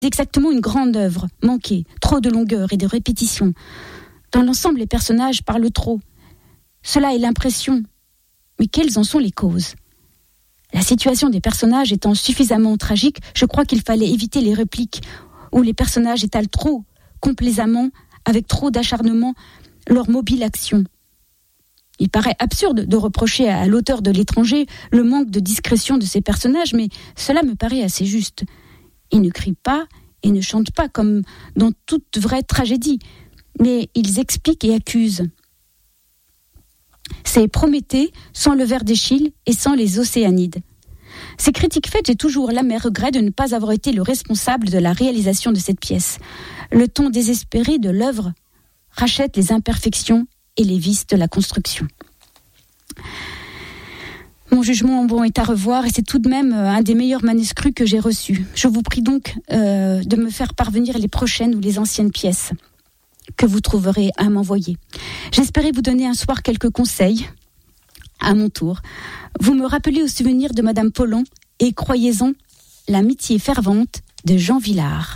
exactement une grande œuvre, manquée, trop de longueur et de répétition. Dans l'ensemble, les personnages parlent trop. Cela est l'impression. Mais quelles en sont les causes ? La situation des personnages étant suffisamment tragique, je crois qu'il fallait éviter les répliques où les personnages étalent trop complaisamment, avec trop d'acharnement, leur mobile action. Il paraît absurde de reprocher à l'auteur de L'étranger le manque de discrétion de ses personnages, mais cela me paraît assez juste. Ils ne crient pas et ne chantent pas comme dans toute vraie tragédie, mais ils expliquent et accusent. C'est Prométhée sans le ver d'Échille et sans les Océanides. Ces critiques faites, j'ai toujours l'amer regret de ne pas avoir été le responsable de la réalisation de cette pièce. Le ton désespéré de l'œuvre rachète les imperfections et les vices de la construction. Mon jugement est à revoir et c'est tout de même un des meilleurs manuscrits que j'ai reçus. Je vous prie donc de me faire parvenir les prochaines ou les anciennes pièces que vous trouverez à m'envoyer. J'espérais vous donner un soir quelques conseils. À mon tour, vous me rappelez au souvenir de Madame Paulhan et croyez-en, l'amitié fervente de Jean Vilar.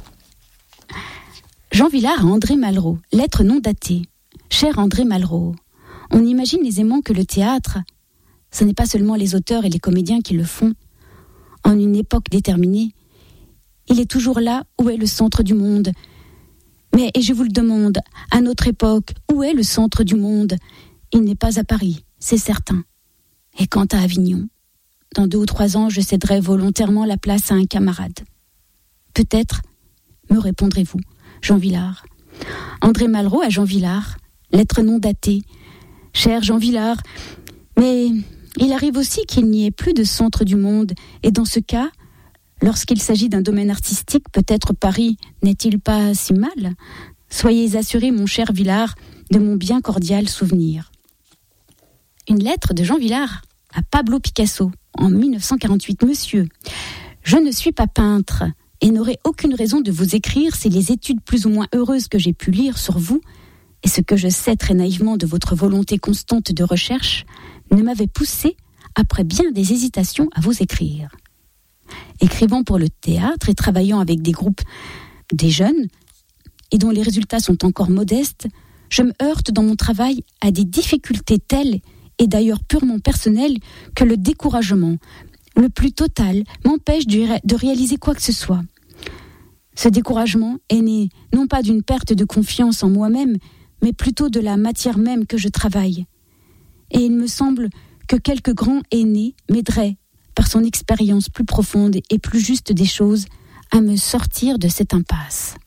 Jean Vilar à André Malraux, lettre non datée. Cher André Malraux, on imagine aisément que le théâtre, ce n'est pas seulement les auteurs et les comédiens qui le font. En une époque déterminée, il est toujours là où est le centre du monde. Mais, et je vous le demande, à notre époque, où est le centre du monde ? Il n'est pas à Paris, c'est certain. Et quant à Avignon, dans 2 ou 3 ans, je céderai volontairement la place à un camarade. Peut-être, me répondrez-vous, Jean Vilar. André Malraux à Jean Vilar, lettre non datée. Cher Jean Vilar, mais il arrive aussi qu'il n'y ait plus de centre du monde, et dans ce cas, lorsqu'il s'agit d'un domaine artistique, peut-être Paris n'est-il pas si mal ? Soyez assuré, mon cher Vilar, de mon bien cordial souvenir. Une lettre de Jean Vilar à Pablo Picasso, en 1948. Monsieur, je ne suis pas peintre et n'aurai aucune raison de vous écrire si les études plus ou moins heureuses que j'ai pu lire sur vous, et ce que je sais très naïvement de votre volonté constante de recherche, ne m'avaient poussé, après bien des hésitations, à vous écrire. Écrivant pour le théâtre et travaillant avec des groupes des jeunes, et dont les résultats sont encore modestes, je me heurte dans mon travail à des difficultés telles, et d'ailleurs purement personnelles, que le découragement, le plus total, m'empêche de réaliser quoi que ce soit. Ce découragement est né non pas d'une perte de confiance en moi-même, mais plutôt de la matière même que je travaille. Et il me semble que quelque grand aîné m'aiderait, par son expérience plus profonde et plus juste des choses, à me sortir de cette impasse.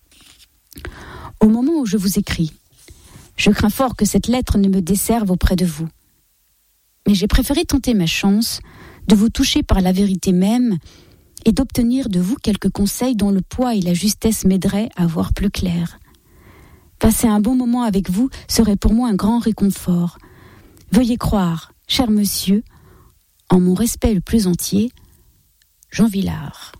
Au moment où je vous écris, je crains fort que cette lettre ne me desserve auprès de vous. Mais j'ai préféré tenter ma chance de vous toucher par la vérité même et d'obtenir de vous quelques conseils dont le poids et la justesse m'aideraient à voir plus clair. Passer un bon moment avec vous serait pour moi un grand réconfort. Veuillez croire, cher monsieur, en mon respect le plus entier, Jean Vilar.